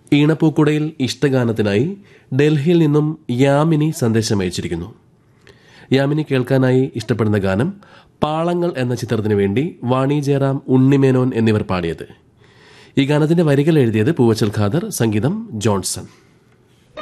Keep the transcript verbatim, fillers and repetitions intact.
ഈണപ്പൂക്കുടയിൽ ഇഷ്ടഗാനത്തിനായി ഡൽഹിയിൽ നിന്നും യാമിനി സന്ദേശം അയച്ചിരിക്കുന്നു. യാമിനി കേൾക്കാനായി ഇഷ്ടപ്പെടുന്ന ഗാനം പാളങ്ങൾ എന്ന ചിത്രത്തിനു വേണ്ടി വാണി ജയറാം, ഉണ്ണിമേനോൻ എന്നിവർ പാടിയത്. ഈ ഗാനത്തിന്റെ വരികൾ എഴുതിയത് പൂവച്ചൽ ഖാദർ, സംഗീതം ജോൺസൺ.